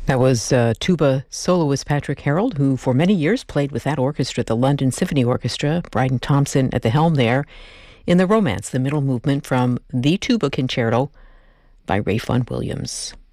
That was tuba soloist Patrick Harold, who for many years played with that orchestra, the London Symphony Orchestra. Bryden Thompson at the helm there in the Romance, the middle movement from the Tuba Concerto by Ralph Vaughan Williams.